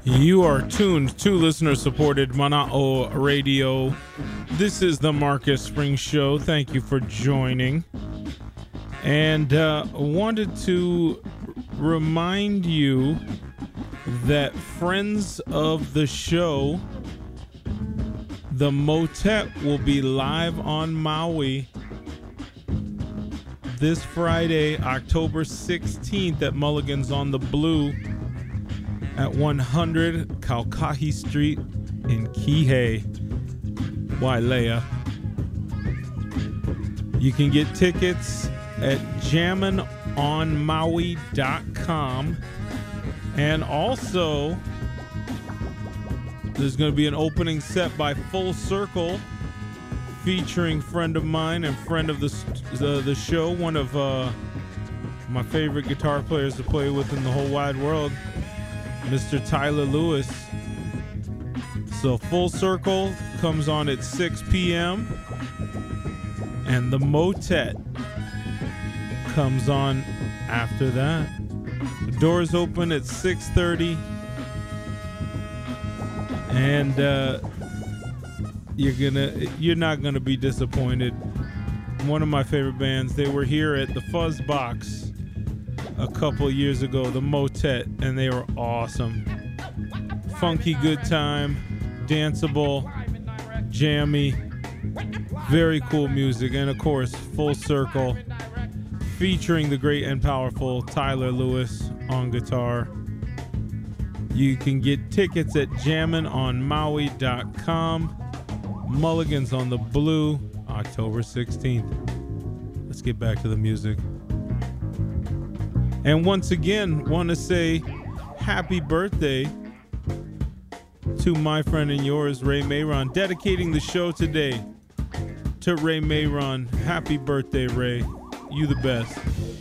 You are tuned to listener-supported Mana'o Radio. This is the Marcus Springs Show. Thank you for joining. And wanted to remind you that friends of the show, the Motet, will be live on Maui this Friday, October 16th at Mulligan's on the Blue at 100 Kaukahi Street in Kihei, Wailea. You can get tickets at jamminonmaui.com. And also, there's going to be an opening set by Full Circle featuring friend of mine and friend of the show, one of my favorite guitar players to play with in the whole wide world, Mr. Tyler Lewis. So Full Circle comes on at 6 p.m. and the Motet comes on after that. The doors open at 6:30, and you're not gonna be disappointed. One of my favorite bands, they were here at the Fuzz Box a couple years ago, the Motet, and they were awesome. Funky good time, danceable, jammy, very cool music, and of course Full Circle featuring the great and powerful Tyler Lewis on guitar. You can get tickets at jamminonmaui.com. Mulligan's on the Blue, October 16th. Let's get back to the music. And once again, want to say happy birthday to my friend and yours, Ray Mayron, dedicating the show today to Ray Mayron. Happy birthday, Ray. You the best.